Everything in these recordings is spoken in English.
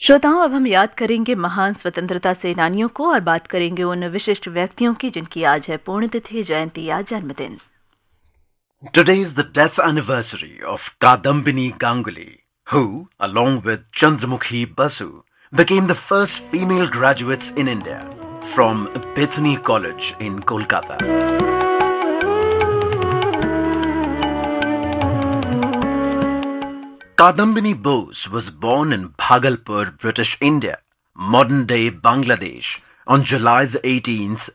श्रोताओं, अब हम याद करेंगे महान स्वतंत्रता सेनानियों को और बात करेंगे उन विशिष्ट व्यक्तियों की जिनकी आज है पुण्यतिथि, जयंती या जन्मदिन। Today is the death anniversary of Kadambini Ganguly, who, along with Chandramukhi Basu, became the first female graduates in India from Bethany College in Kolkata. Kadambini Bose was born in Bhagalpur, British India, modern-day Bangladesh, on July the 18th,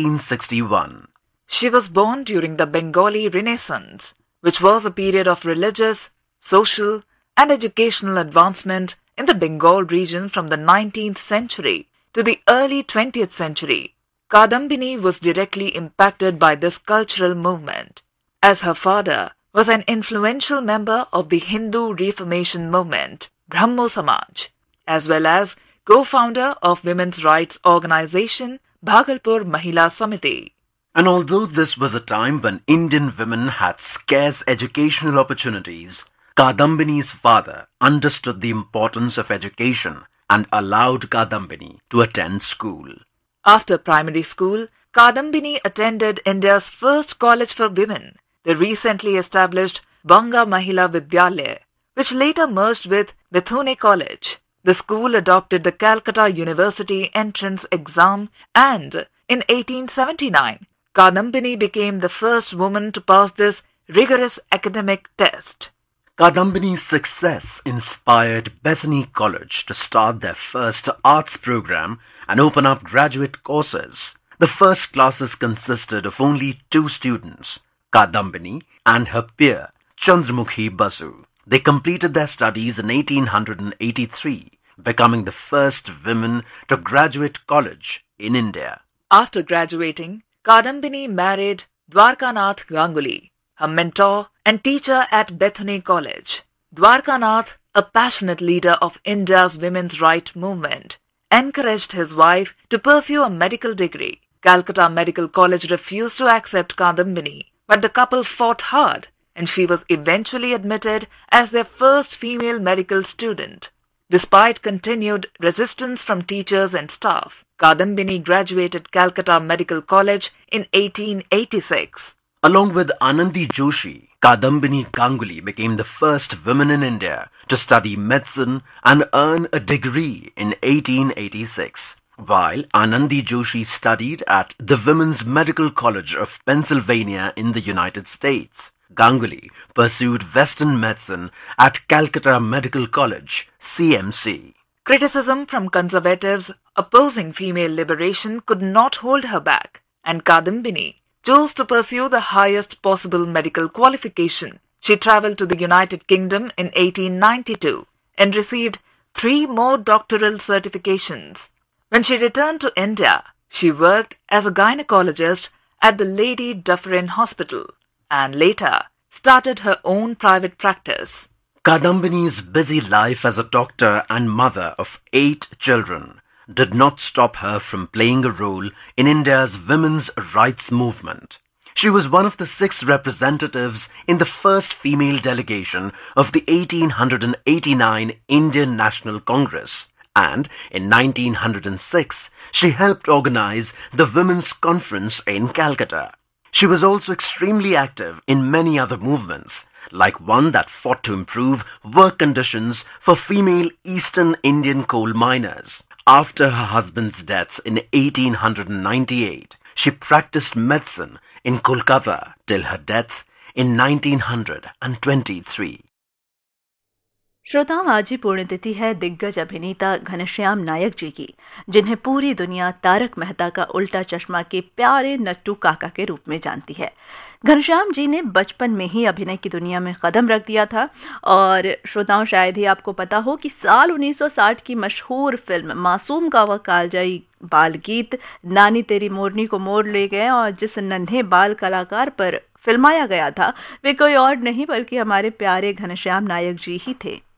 1861. She was born during the Bengali Renaissance, which was a period of religious, social, and educational advancement in the Bengal region from the 19th century to the early 20th century. Kadambini was directly impacted by this cultural movement, as her father was an influential member of the Hindu Reformation movement, Brahmo Samaj, as well as co-founder of women's rights organization Bhagalpur Mahila Samiti. And although this was a time when Indian women had scarce educational opportunities, Kadambini's father understood the importance of education and allowed Kadambini to attend school. After primary school, Kadambini attended India's first college for women, the recently established Banga Mahila Vidyalaya, which later merged with Bethune College. The school adopted the Calcutta University entrance exam, and in 1879, Kadambini became the first woman to pass this rigorous academic test. Kadambini's success inspired Bethany College to start their first arts program and open up graduate courses. The first classes consisted of only 2 students, Kadambini and her peer, Chandramukhi Basu. They completed their studies in 1883, becoming the first women to graduate college in India. After graduating, Kadambini married Dwarkanath Ganguly, her mentor and teacher at Bethany College. Dwarkanath, a passionate leader of India's women's rights movement, encouraged his wife to pursue a medical degree. Calcutta Medical College refused to accept Kadambini, but the couple fought hard, and she was eventually admitted as their first female medical student. Despite continued resistance from teachers and staff, Kadambini graduated Calcutta Medical College in 1886. Along with Anandi Joshi, Kadambini Ganguly became the first woman in India to study medicine and earn a degree in 1886. While Anandi Joshi studied at the Women's Medical College of Pennsylvania in the United States, Ganguly pursued Western medicine at Calcutta Medical College, CMC. Criticism from conservatives opposing female liberation could not hold her back, and Kadambini chose to pursue the highest possible medical qualification. She traveled to the United Kingdom in 1892 and received 3 more doctoral certifications. When she returned to India, she worked as a gynecologist at the Lady Dufferin Hospital and later started her own private practice. Kadambini's busy life as a doctor and mother of 8 children did not stop her from playing a role in India's women's rights movement. She was one of the 6 representatives in the first female delegation of the 1889 Indian National Congress, and in 1906 she helped organize the Women's Conference in Calcutta. She was also extremely active in many other movements, like one that fought to improve work conditions for female Eastern Indian coal miners. After her husband's death in 1898, she practiced medicine in Kolkata till her death in 1923. श्रोताओं, आज ही पुण्यतिथि है दिग्गज अभिनेता घनश्याम नायक जी की, जिन्हें पूरी दुनिया तारक मेहता का उल्टा चश्मा के प्यारे नट्टू काका के रूप में जानती है। घनश्याम जी ने बचपन में ही अभिनय की दुनिया में कदम रख दिया था और श्रोताओं, शायद ही आपको पता हो कि साल 1960 की मशहूर फिल्म मासूम का वह कालजाई बाल गीत नानी तेरी मोरनी को मोड़ ले गए और जिस नन्हे बाल कलाकार पर फिल्माया गया था वे कोई और नहीं बल्कि हमारे प्यारे घनश्याम नायक जी ही थे।